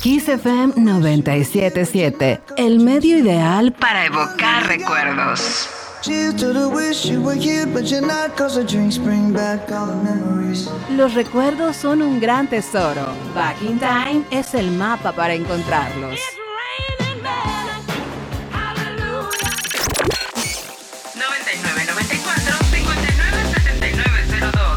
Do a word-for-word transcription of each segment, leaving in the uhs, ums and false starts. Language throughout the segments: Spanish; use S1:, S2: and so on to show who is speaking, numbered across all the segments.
S1: Kiss F M noventa y siete punto siete, el medio ideal para evocar recuerdos. Los recuerdos son un gran tesoro. Back in Time es el mapa para encontrarlos. noventa y nueve noventa y cuatro cincuenta y nueve setenta y nueve cero dos.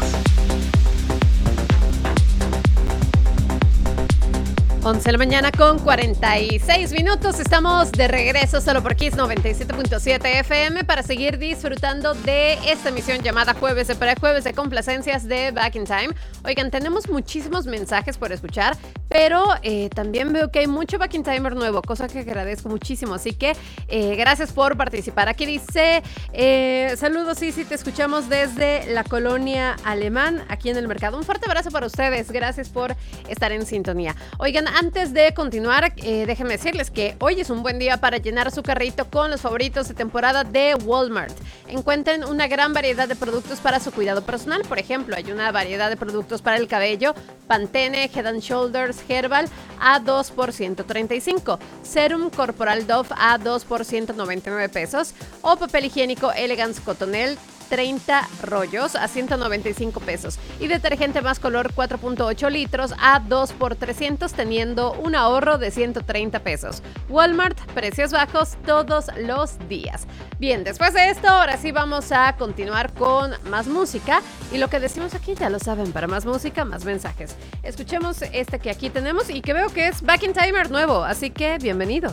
S2: once de la mañana con cuarenta y seis minutos. Estamos de regreso solo por Kiss noventa y siete punto siete F M para seguir disfrutando de esta emisión llamada Jueves de Prejueves de Complacencias de Back in Time. Oigan, tenemos muchísimos mensajes por escuchar, pero eh, también veo que hay mucho Back in Timer nuevo, cosa que agradezco muchísimo. Así que eh, gracias por participar. Aquí dice, eh, saludos, sí, sí, te escuchamos desde la colonia Alemán, aquí en el mercado. Un fuerte abrazo para ustedes. Gracias por estar en sintonía. Oigan, antes de continuar, eh, déjenme decirles que hoy es un buen día para llenar su carrito con los favoritos de temporada de Walmart. Encuentren una gran variedad de productos para su cuidado personal. Por ejemplo, hay una variedad de productos para el cabello: Pantene, Head and Shoulders, Herbal a dos por ciento treinta y cinco, Serum Corporal Dove a dos por ciento noventa y nueve pesos o papel higiénico Elegance Cotonel treinta rollos a ciento noventa y cinco pesos y detergente Más Color cuatro punto ocho litros a dos por trescientos, teniendo un ahorro de ciento treinta pesos. Walmart, precios bajos todos los días. Bien, después de esto, ahora sí vamos a continuar con más música y lo que decimos aquí ya lo saben, para más música, más mensajes. Escuchemos este que aquí tenemos y que veo que es Back in Timer nuevo, así que bienvenido.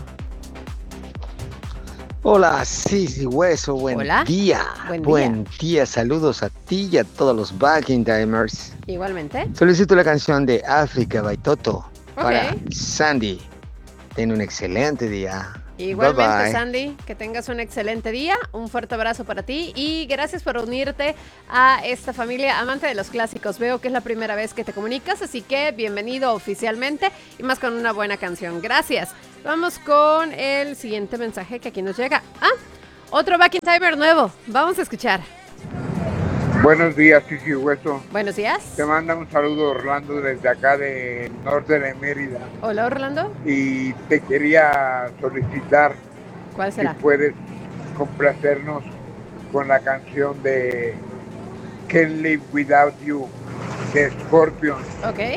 S3: Hola, sí, sí, Hueso, buen
S2: Hola.
S3: día.
S2: Buen día.
S3: Buen día, saludos a ti y a todos los Back in Timers.
S2: Igualmente.
S3: Solicito la canción de África by Toto
S2: Ok.
S3: para Sandy. Ten un excelente día.
S2: Igualmente,
S3: Bye, bye.
S2: Sandy, que tengas un excelente día, un fuerte abrazo para ti y gracias por unirte a esta familia amante de los clásicos. Veo que es la primera vez que te comunicas, así que bienvenido oficialmente y más con una buena canción. Gracias. Vamos con el siguiente mensaje que aquí nos llega. Ah, otro Back in Timer nuevo. Vamos a escuchar.
S4: Buenos días, Sisi Hueso.
S2: Buenos días.
S4: Te manda un saludo Orlando desde acá de norte de Mérida.
S2: Hola, Orlando.
S4: Y te quería solicitar
S2: ¿Cuál
S4: si
S2: será?
S4: puedes complacernos con la canción de Can't Live Without You de Scorpions.
S2: Ok.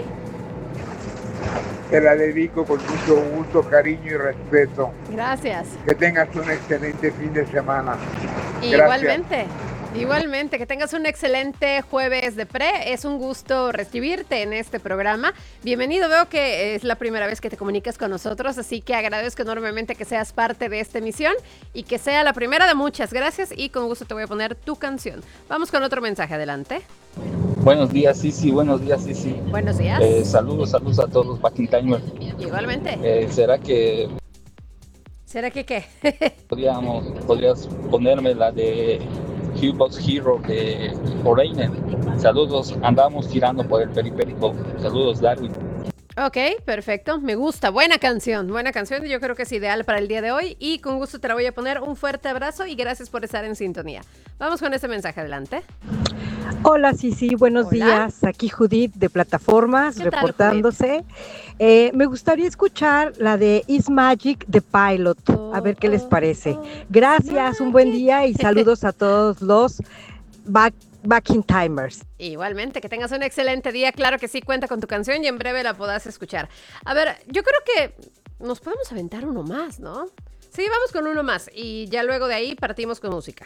S4: Te la dedico con mucho gusto, cariño y respeto.
S2: Gracias.
S4: Que tengas un excelente fin de semana.
S2: Igualmente. Igualmente, que tengas un excelente jueves de pre. Es un gusto recibirte en este programa. Bienvenido, veo que es la primera vez que te comunicas con nosotros, así que agradezco enormemente que seas parte de esta emisión y que sea la primera de muchas. Gracias y con gusto te voy a poner tu canción. Vamos con otro mensaje, adelante.
S5: Buenos días, Sisi, buenos días, Sisi.
S2: Buenos días.
S5: Eh, saludos, saludos a todos los Back in Timers.
S2: Igualmente.
S5: Eh, ¿Será que
S2: ¿Será que qué?
S5: podríamos, podrías ponerme la de Hillbox Hero de Foreigner? Saludos, andamos tirando por el periférico. Saludos, Darwin.
S2: Ok, perfecto, me gusta, buena canción, buena canción, yo creo que es ideal para el día de hoy y con gusto te la voy a poner. Un fuerte abrazo y gracias por estar en sintonía. Vamos con este mensaje, adelante.
S6: Hola, sí, sí, buenos
S2: Hola.
S6: días. Aquí Judith de Plataformas,
S2: ¿Qué tal,
S6: reportándose. Eh, me gustaría escuchar la de Is Magic de Pilot, a ver qué les parece. Gracias, un buen día y saludos a todos los back, back in Timers.
S2: Igualmente, que tengas un excelente día, claro que sí, cuenta con tu canción y en breve la podrás escuchar. A ver, yo creo que nos podemos aventar uno más, ¿no? Sí, vamos con uno más y ya luego de ahí partimos con música.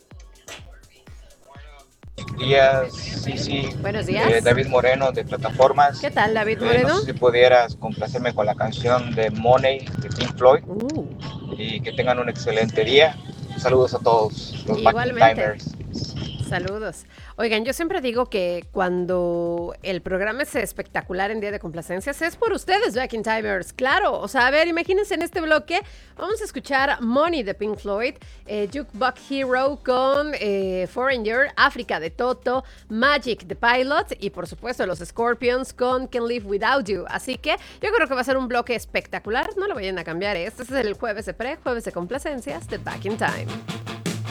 S7: Días, sí, sí.
S2: Buenos días.
S7: Eh, David Moreno de Plataformas.
S2: ¿Qué tal, David
S7: Eh,
S2: Moreno?
S7: no sé si pudieras complacerme con la canción de Money de Pink Floyd
S2: Uh,
S7: y que tengan un excelente día. Saludos a todos los Back in
S2: Igualmente.
S7: Timers.
S2: Saludos. Oigan, yo siempre digo que cuando el programa es espectacular en Día de Complacencias es por ustedes, Back in Timers. Claro, o sea, a ver, imagínense en este bloque, vamos a escuchar Money de Pink Floyd, eh, Jukebox Hero con eh, Foreigner, África de Toto, Magic de Pilot y por supuesto los Scorpions con Can't Live Without You. Así que yo creo que va a ser un bloque espectacular, no lo vayan a cambiar. ¿eh? Este es el jueves de pre, jueves de complacencias de Back in Time.